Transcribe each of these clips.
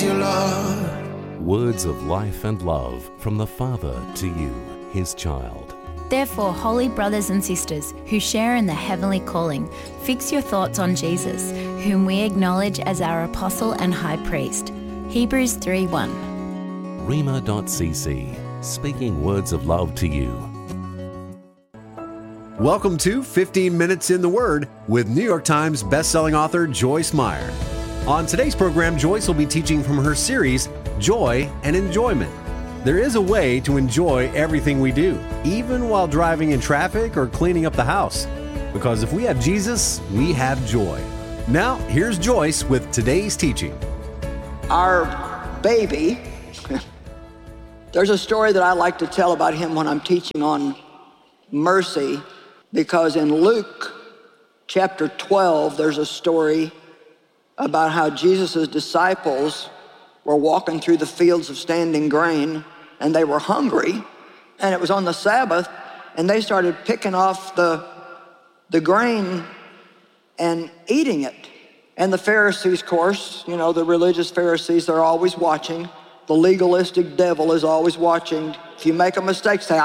needs your love. Words of life and love from the Father to you, His child. Therefore, holy brothers and sisters who share in the heavenly calling, fix your thoughts on Jesus, whom we acknowledge as our apostle and high priest. Hebrews 3:1. Rhema.cc, speaking words of love to you. Welcome to 15 Minutes in the Word with New York Times bestselling author Joyce Meyer. On today's program, Joyce will be teaching from her series, Joy and Enjoyment. There is a way to enjoy everything we do, even while driving in traffic or cleaning up the house. Because if we have Jesus, we have joy. Now, here's Joyce with today's teaching. Our baby, there's a story that I like to tell about him when I'm teaching on mercy, because in Luke chapter 12, there's a story about how Jesus' disciples were walking through the fields of standing grain, and they were hungry, and it was on the Sabbath, and they started picking off the grain and eating it. And the Pharisees, of course, you know, the religious Pharisees, they're always watching. The legalistic devil is always watching. If you make a mistake, say,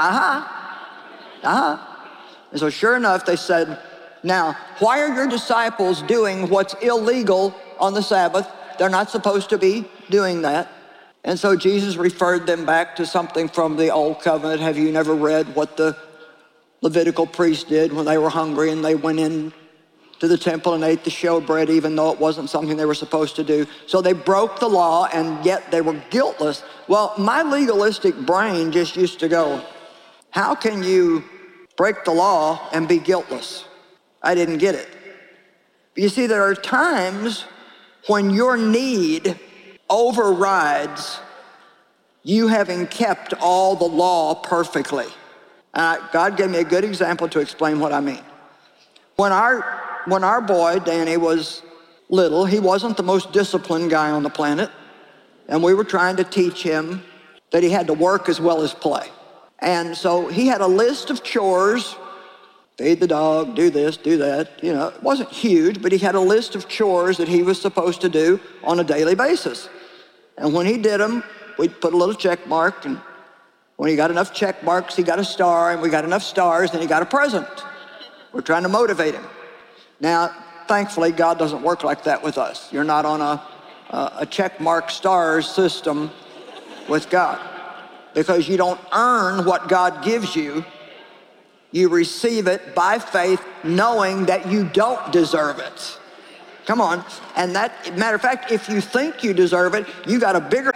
And so sure enough, they said, now, why are your disciples doing what's illegal on the Sabbath? They're not supposed to be doing that. And so Jesus referred them back to something from the Old Covenant. Have you never read what the Levitical priests did when they were hungry and they went in to the temple and ate the showbread even though it wasn't something they were supposed to do? So they broke the law and yet they were guiltless. Well, my legalistic brain just used to go, how can you break the law and be guiltless? I didn't get it. You see, there are times when your need overrides you having kept all the law perfectly. God gave me a good example to explain what I mean. When our boy, Danny, was little, he wasn't the most disciplined guy on the planet, and we were trying to teach him that he had to work as well as play. And so he had a list of chores: feed the dog, do this, do that. You know, it wasn't huge, but he had a list of chores that he was supposed to do on a daily basis. And when he did them, we'd put a little check mark, and when he got enough check marks, he got a star, and we got enough stars, then he got a present. We're trying to motivate him. Now, thankfully, God doesn't work like that with us. You're not on a check mark stars system with God, because you don't earn what God gives you. You receive it by faith, knowing that you don't deserve it. Come on. And that, matter of fact, if you think you deserve it, you got a bigger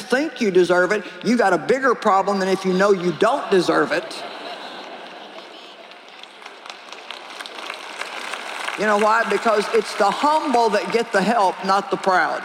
problem than if you know you don't deserve it. You know why? Because it's the humble that get the help, not the proud.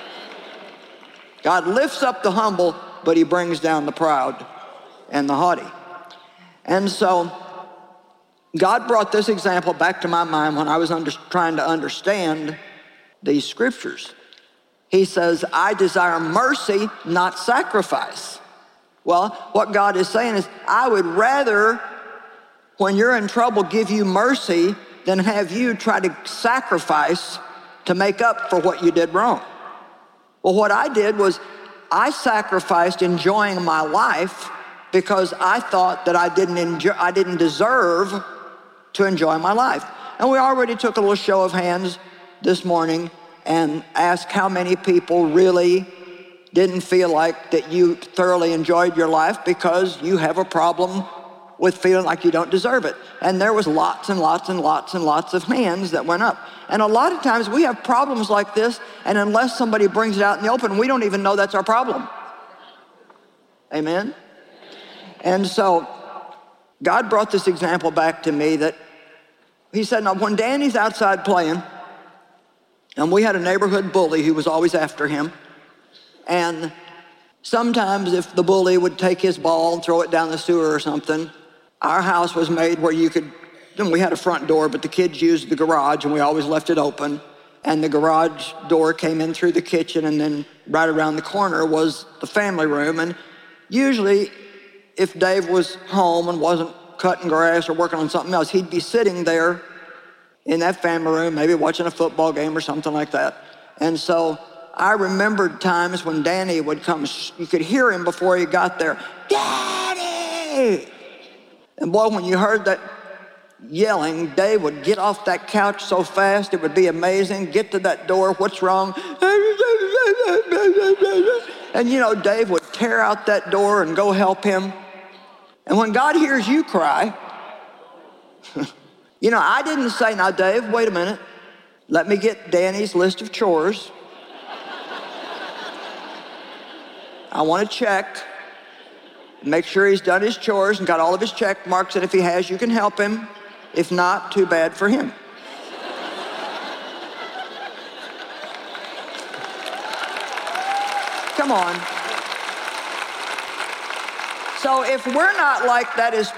God lifts up the humble, but he brings down the proud and the haughty. And so God brought this example back to my mind when I was trying to understand these scriptures. He says, I desire mercy, not sacrifice. Well, what God is saying is, I would rather, when you're in trouble, give you mercy than have you try to sacrifice to make up for what you did wrong. Well, what I did was I sacrificed enjoying my life because I thought that I didn't deserve to enjoy my life. And we already took a little show of hands this morning and asked how many people really didn't feel like that you thoroughly enjoyed your life because you have a problem with feeling like you don't deserve it. And there was lots and lots and lots and lots of hands that went up. And a lot of times we have problems like this, and unless somebody brings it out in the open, we don't even know that's our problem. Amen? And so God brought this example back to me that he said, now when Danny's outside playing, and we had a neighborhood bully who was always after him, and sometimes if the bully would take his ball and throw it down the sewer or something, our house was made where we had a front door, but the kids used the garage, and we always left it open. And the garage door came in through the kitchen, and then right around the corner was the family room. And usually, if Dave was home and wasn't cutting grass or working on something else, he'd be sitting there in that family room, maybe watching a football game or something like that. And so I remembered times when Danny would come, you could hear him before he got there, Daddy! And boy, when you heard that yelling, Dave would get off that couch so fast, it would be amazing. Get to that door, what's wrong? And you know, Dave would tear out that door and go help him. And when God hears you cry, you know, I didn't say, now Dave, wait a minute. Let me get Danny's list of chores. I want to check, make sure he's done his chores and got all of his check marks, and if he has, you can help him. If not, too bad for him. Come on. So if we're not like that as